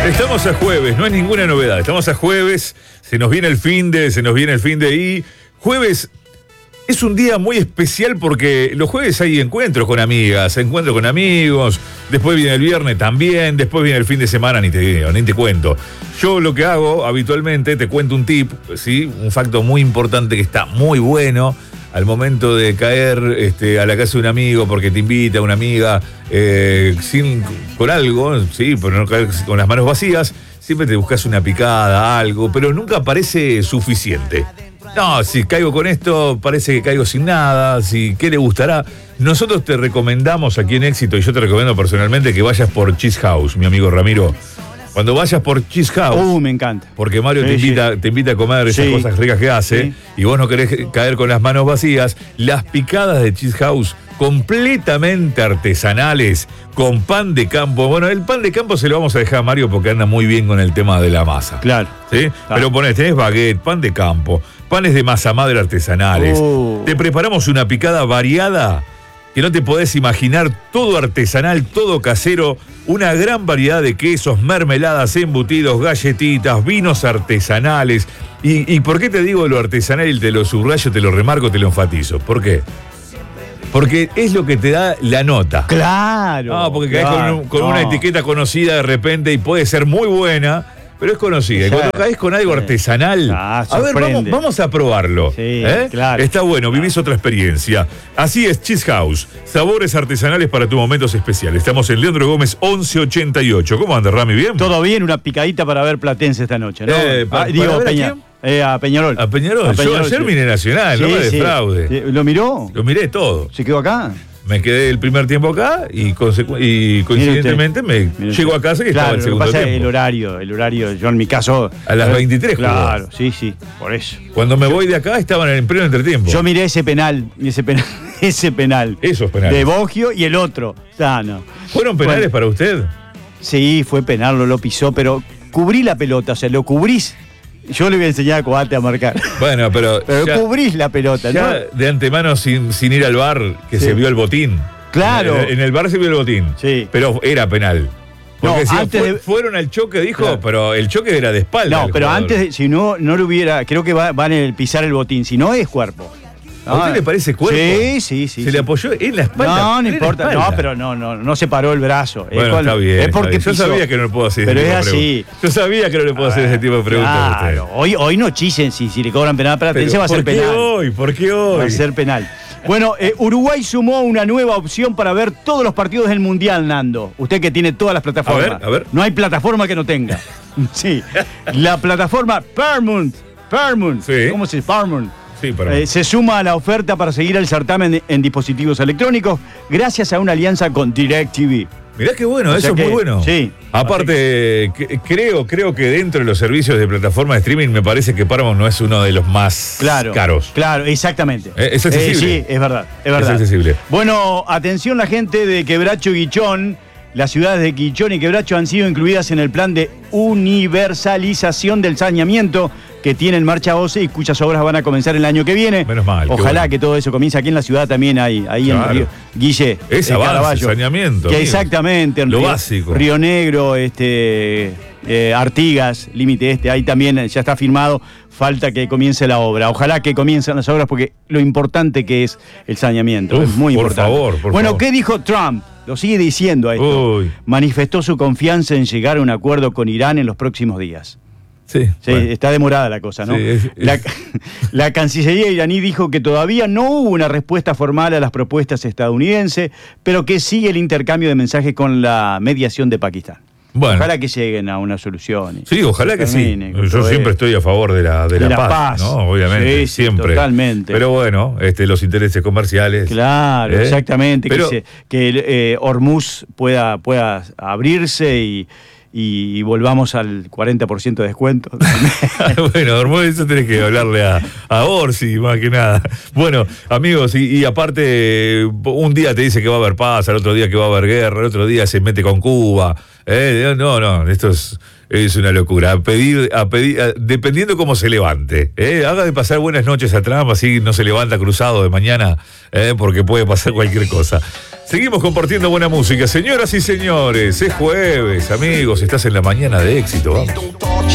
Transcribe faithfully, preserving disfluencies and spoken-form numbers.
Estamos a jueves, no es ninguna novedad. Estamos a jueves, se nos viene el finde, se nos viene el finde y jueves es un día muy especial porque los jueves hay encuentros con amigas, encuentros con amigos, después viene el viernes también, después viene el fin de semana, ni te digo, ni te cuento. Yo lo que hago habitualmente, te cuento un tip, ¿sí? Un facto muy importante que está muy bueno al momento de caer este, a la casa de un amigo porque te invita una amiga eh, sin, con algo, ¿sí? Pero no caer con las manos vacías, siempre te buscas una picada, algo, pero nunca parece suficiente. No, si caigo con esto, parece que caigo sin nada, si qué le gustará. Nosotros te recomendamos aquí en Éxito, y yo te recomiendo personalmente que vayas por Cheese House, mi amigo Ramiro. Cuando vayas por Cheese House. Uh, me encanta. Porque Mario sí, te, invita, sí. te invita a comer esas sí. cosas ricas que hace, sí. y vos no querés caer con las manos vacías. Las picadas de Cheese House, completamente artesanales, con pan de campo. Bueno, el pan de campo se lo vamos a dejar a Mario porque anda muy bien con el tema de la masa. Claro. ¿Sí? Claro. Pero ponés, tenés baguette, pan de campo, panes de masa madre artesanales. Uh. Te preparamos una picada variada que no te podés imaginar, todo artesanal, todo casero, una gran variedad de quesos, mermeladas, embutidos, galletitas, vinos artesanales. ¿Y, y por qué te digo lo artesanal y te lo subrayo, te lo remarco, te lo enfatizo? ¿Por qué? Porque es lo que te da la nota. Claro. No, porque caes claro, con, con no. una etiqueta conocida de repente y puede ser muy buena, pero es conocida. Y cuando caes con algo artesanal, ah, a ver, vamos, vamos a probarlo. Sí, ¿eh? claro. Está bueno, vivís otra experiencia. Así es, Cheese House. Sabores artesanales para tus momentos especiales. Estamos en Leandro Gómez once ochenta y ocho. ¿Cómo anda, Rami? ¿Bien? Todo bien, una picadita para ver Platense esta noche, ¿no? Eh, pa, ah, digo, Peña, a, eh, a Peñarol. a Peñarol. A Peñarol. Yo ayer sí. miré Nacional, sí, no me sí. defraude. ¿Lo miró? Lo miré todo. ¿Se quedó acá? Me quedé el primer tiempo acá y, consecu- y coincidentemente me llego a casa que claro, estaba el segundo lo que pasa tiempo. Es el horario, el horario, yo en mi caso... A las veintitrés Claro, jugó. sí, sí, por eso. Cuando me voy de acá estaban en el pleno entretiempo. Yo miré ese penal, ese penal, ese penal. Esos penales. De Boggio y el otro. Ah, no. ¿Fueron penales bueno, para usted? Sí, fue penal, lo, lo pisó, pero cubrí la pelota, o sea, lo cubrís. Yo le voy a enseñar a Coate a marcar. Bueno, pero... pero ya, cubrís la pelota, ya ¿no? de antemano, sin, sin ir al bar, que sí. se vio el botín. Claro. En, en el bar se vio el botín. Sí. Pero era penal. Porque no, si antes fue, de... fueron al choque, dijo, claro. pero el choque era de espalda. No, pero jugador. antes, de, si no, no lo hubiera, creo que va, van a pisar el botín, si no es cuerpo. ¿A usted no, le parece cuerpo? Sí, sí, sí. Se sí. le apoyó en la espalda. No, no importa. No, No, pero no, no, no se paró el brazo. Bueno, es cual, está bien. Es porque está bien. Yo pisó. sabía que no le puedo hacer pero ese tipo es de preguntas. así. Yo sabía que no le puedo hacer ese tipo de preguntas claro, a usted. Hoy, hoy no chisen si, si le cobran penal para Platense, va a ser ¿por qué penal. hoy? ¿Por qué hoy? Va a ser penal. Bueno, eh, Uruguay sumó una nueva opción para ver todos los partidos del Mundial, Nando. Usted que tiene todas las plataformas. A ver, a ver. No hay plataforma que no tenga. Sí. La plataforma Paramount. Paramount. Sí. ¿Cómo se dice? Paramount. Sí, pero... eh, se suma a la oferta para seguir el certamen en dispositivos electrónicos gracias a una alianza con DirecTV. Mirá qué bueno, o eso sea es que, muy bueno. Sí. Aparte, que, creo, creo que dentro de los servicios de plataforma de streaming me parece que Paramount no es uno de los más claro, caros. Claro, exactamente. Eh, es accesible. Eh, sí, es verdad, es verdad. Es accesible. Bueno, atención la gente de Quebracho y Guichón. Las ciudades de Guichón y Quebracho han sido incluidas en el plan de universalización del saneamiento que tiene en marcha O C E y cuyas obras van a comenzar el año que viene. Menos mal. Ojalá bueno. que todo eso comience aquí en la ciudad también, ahí, ahí claro. en Río, Guille. Es eh, avance, Caraballo, saneamiento. Que amigo. exactamente. En Lo Río, básico. Río Negro, este, eh, Artigas, Límite Este, ahí también ya está firmado. Falta que comience la obra. Ojalá que comiencen las obras porque lo importante que es el saneamiento. Uf, es muy por importante. favor, por bueno, favor. ¿qué dijo Trump? Lo sigue diciendo a esto. Uy. Manifestó su confianza en llegar a un acuerdo con Irán en los próximos días. Sí, Sí, bueno. está demorada la cosa, ¿no? Sí, es, es... La, la Cancillería iraní dijo que todavía no hubo una respuesta formal a las propuestas estadounidenses, pero que sigue el intercambio de mensajes con la mediación de Pakistán. Bueno. Ojalá que lleguen a una solución. Sí, ojalá que sí. Yo siempre estoy a favor de la, de de la, la paz, paz, ¿no? Obviamente, sí, sí, siempre. Totalmente. Pero bueno, este, los intereses comerciales. Claro, ¿eh? exactamente. Pero... Que, se, que eh, Hormuz pueda, pueda abrirse y, y, y volvamos al cuarenta por ciento de descuento. Bueno, Hormuz, eso tenés que hablarle a, a Orsi, más que nada. Bueno, amigos, y, y aparte, un día te dice que va a haber paz, al otro día que va a haber guerra, al otro día se mete con Cuba. Eh, no, no, esto es, Es una locura. A pedir, a pedir, a- dependiendo cómo se levante. ¿eh? Haga de pasar buenas noches a Trump, así no se levanta cruzado de mañana, ¿eh? porque puede pasar cualquier cosa. Seguimos compartiendo buena música. Señoras y señores, es jueves, amigos, estás en la mañana de éxito, vamos.